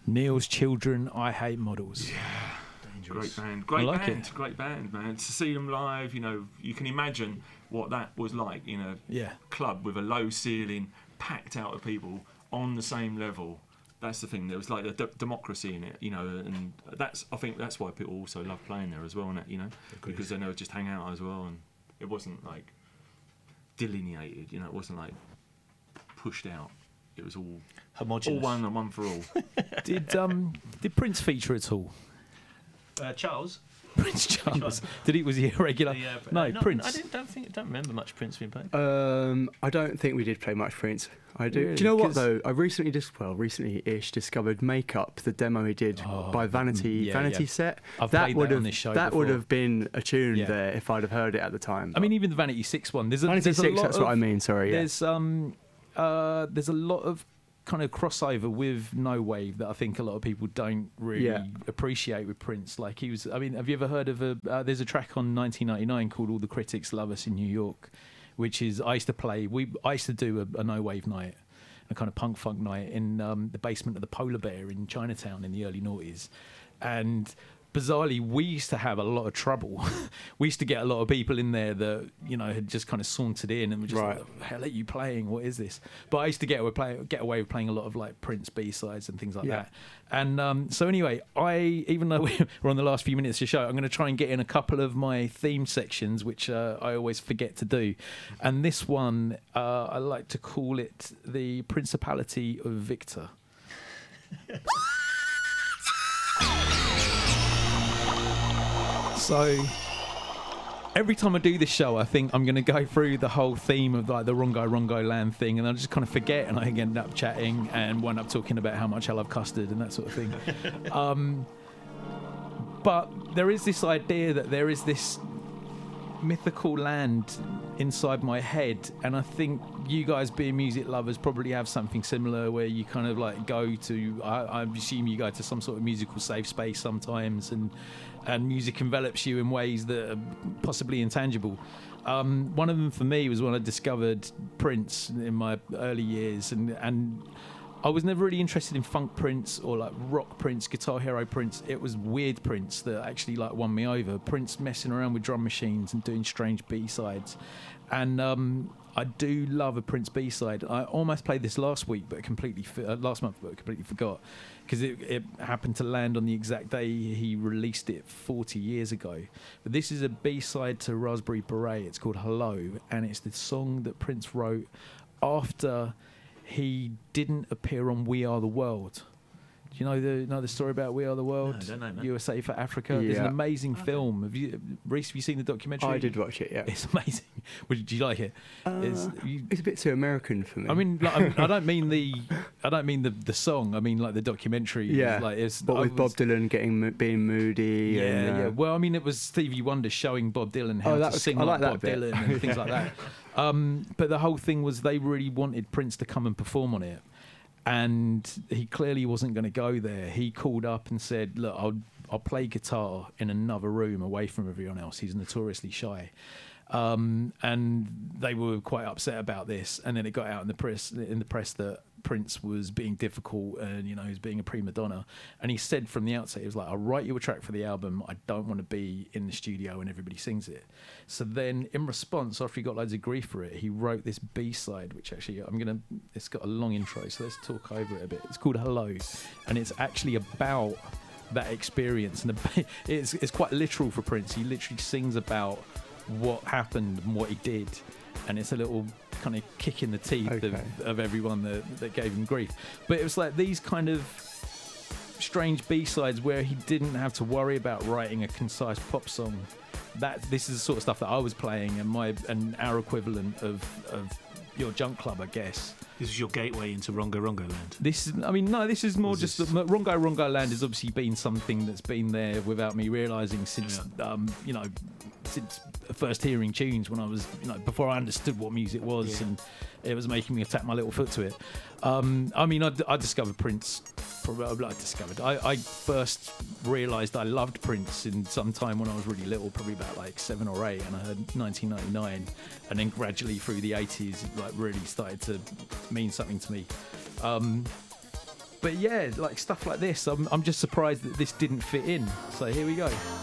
Neil's Children, I Hate Models. Yeah. Dangerous. Great band, man. To see them live, you can imagine what that was like in a club with a low ceiling, packed out of people on the same level. That's the thing. There was like a democracy in it, and I think that's why people also love playing there as well, innit, because then they would just hang out as well, and it wasn't like delineated, it wasn't like pushed out. It was all homogenous, all one and one for all. Did Prince feature at all? Charles. Prince Charles. Was he a regular? No, Prince. I don't remember much Prince being played. I don't think we did play much Prince. I do. Really? Do you know what though? I recently-ish discovered "Make Up," the demo he did by Vanity Set. I've played that on this show That before. would have been a tune there if I'd have heard it at the time. I mean, even the Vanity 6 one. Vanity 6. That's what I mean. Sorry. Yeah. There's a lot of kind of crossover with No Wave that I think a lot of people don't really appreciate with Prince. Like have you ever heard of there's a track on 1999 called All the Critics Love Us in New York, which is I used to do a No Wave night, a kind of punk funk night in the basement of the Polar Bear in Chinatown in the early noughties, and bizarrely, we used to have a lot of trouble. We used to get a lot of people in there that, had just kind of sauntered in and were just like, what the hell are you playing? What is this? But I used to get away with playing a lot of like Prince B-sides and things like that. And so anyway, even though we're on the last few minutes of the show, I'm going to try and get in a couple of my theme sections, which I always forget to do. And this one, I like to call it the Principality of Victor. So every time I do this show, I think I'm going to go through the whole theme of like the Rongo Land thing, and I just kind of forget, and I end up chatting and wind up talking about how much I love custard and that sort of thing. But there is this idea that there is this mythical land inside my head, and I think you guys being music lovers probably have something similar where you kind of like go to, I assume you go to some sort of musical safe space sometimes, and music envelops you in ways that are possibly intangible. One of them for me was when I discovered Prince in my early years, and I was never really interested in funk Prince or like rock Prince, Guitar Hero Prince. It was weird Prince that actually like won me over. Prince messing around with drum machines and doing strange B-sides. And I do love a Prince B-side. I almost played this last month, but completely forgot, because it happened to land on the exact day he released it 40 years ago. But this is a B-side to Raspberry Beret. It's called Hello, and it's the song that Prince wrote after he didn't appear on We Are the World. Do you know the story about We Are the World? No, I don't know, man. USA for Africa. There's an amazing film. Reese, have you seen the documentary? I did watch it. Yeah, it's amazing. Did you like it? It's a bit too American for me. I mean, like, I don't mean the song. I mean like the documentary. Yeah, like but with Bob Dylan being moody. Yeah. Well, I mean, it was Stevie Wonder showing Bob Dylan how to sing like Bob Dylan and things like that. But the whole thing was they really wanted Prince to come and perform on it. And he clearly wasn't going to go there. He called up and said, look, I'll play guitar in another room away from everyone else. He's notoriously shy. And they were quite upset about this. And then it got out in the press that Prince was being difficult and, he was being a prima donna. And he said from the outset, he was like, I'll write you a track for the album. I don't want to be in the studio and everybody sings it. So then in response, after he got loads of grief for it, he wrote this B-side, which actually it's got a long intro. So let's talk over it a bit. It's called Hello. And it's actually about that experience. And it's quite literal for Prince. He literally sings about what happened and what he did. And it's a little kind of kick in the teeth of everyone that gave him grief. But it was like these kind of strange B-sides where he didn't have to worry about writing a concise pop song. This is the sort of stuff that I was playing, and our equivalent of your Junk Club, I guess. This is your gateway into Rongo Land. This is more just Rongo Land has obviously been something that's been there without me realising since since first hearing tunes when I was before I understood what music was, and it was making me tap my little foot to it. I discovered Prince. I first realised I loved Prince in some time when I was really little, probably about like 7 or 8, and I heard 1999, and then gradually through the 80s, it like really started to mean something to me. But yeah, like stuff like this, I'm just surprised that this didn't fit in. So here we go.